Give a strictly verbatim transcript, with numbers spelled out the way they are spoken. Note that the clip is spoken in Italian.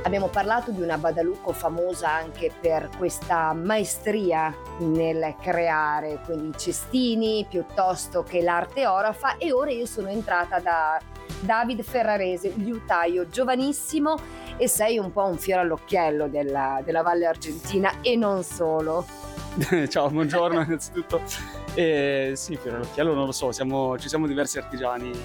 Abbiamo parlato di una Badalucco famosa anche per questa maestria nel creare, quindi i cestini piuttosto che l'arte orafa, e ora io sono entrata da David Ferrarese, liutaio giovanissimo, e sei un po' un fiore all'occhiello della, della Valle Argentina e non solo. Ciao, buongiorno innanzitutto. Eh, sì, fiore all'occhiello non lo so, siamo, ci siamo diversi artigiani